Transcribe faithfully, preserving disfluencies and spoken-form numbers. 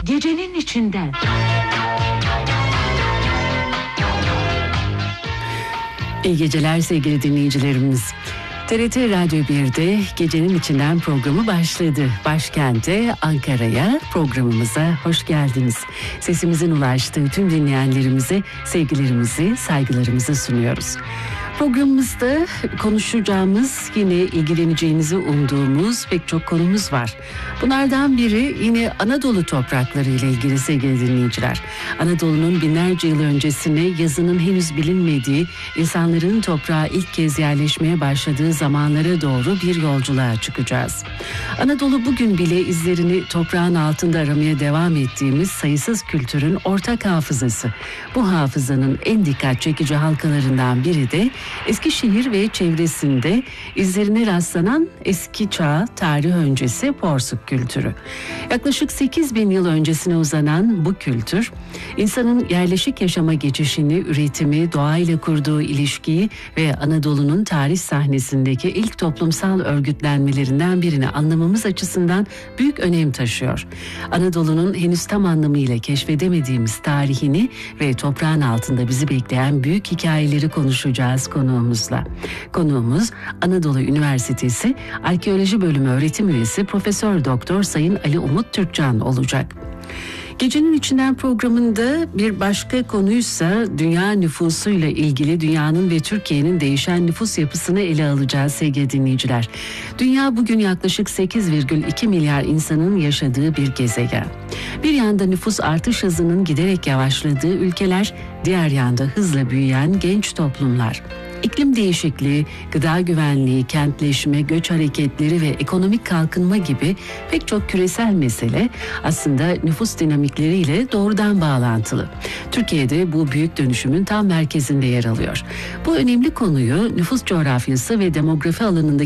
Gecenin içinden. İyi geceler sevgili dinleyicilerimiz. T R T Radyo bir'de Gecenin İçinden programı başladı. Başkente, Ankara'ya, programımıza hoş geldiniz. Sesimizin ulaştığı tüm dinleyenlerimize sevgilerimizi, saygılarımızı sunuyoruz. Programımızda konuşacağımız, yine ilgileneceğinizi umduğumuz pek çok konumuz var. Bunlardan biri yine Anadolu toprakları ile ilgili sevgili dinleyiciler. Anadolu'nun binlerce yıl öncesine, yazının henüz bilinmediği, insanların toprağa ilk kez yerleşmeye başladığı zamanlara doğru bir yolculuğa çıkacağız. Anadolu bugün bile izlerini toprağın altında aramaya devam ettiğimiz sayısız kültürün ortak hafızası. Bu hafızanın en dikkat çekici halkalarından biri de Eskişehir ve çevresinde izlerine rastlanan eski çağ, tarih öncesi Porsuk kültürü. Yaklaşık sekiz bin yıl öncesine uzanan bu kültür, insanın yerleşik yaşama geçişini, üretimi, doğayla kurduğu ilişkiyi ve Anadolu'nun tarih sahnesindeki ilk toplumsal örgütlenmelerinden birini anlamamız açısından büyük önem taşıyor. Anadolu'nun henüz tam anlamıyla keşfedemediğimiz tarihini ve toprağın altında bizi bekleyen büyük hikayeleri konuşacağız konuğumuzla. Konuğumuz Anadolu Üniversitesi Arkeoloji Bölümü öğretim üyesi Profesör Doktor Sayın Ali Umut Türkcan olacak. Gecenin içinden programında bir başka konuysa dünya nüfusuyla ilgili dünyanın ve Türkiye'nin değişen nüfus yapısını ele alacağız sevgili dinleyiciler. Dünya bugün yaklaşık sekiz virgül iki milyar insanın yaşadığı bir gezegen. Bir yanda nüfus artış hızının giderek yavaşladığı ülkeler, diğer yanda hızla büyüyen genç toplumlar. İklim değişikliği, gıda güvenliği, kentleşme, göç hareketleri ve ekonomik kalkınma gibi pek çok küresel mesele aslında nüfus dinamikleriyle doğrudan bağlantılı. Türkiye'de bu büyük dönüşümün tam merkezinde yer alıyor. Bu önemli konuyu nüfus coğrafyası ve demografi alanındaki